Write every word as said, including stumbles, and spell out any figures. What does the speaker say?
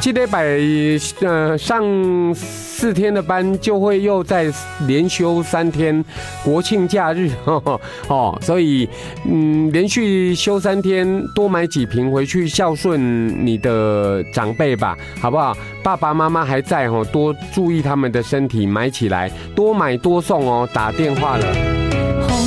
这礼拜呃上四天的班，就会又再连休三天国庆假日哦，所以嗯连续休三天，多买几瓶回去孝顺你的长辈吧，好不好？爸爸妈妈还在哦，多注意他们的身体，买起来，多买多送哦，打电话了。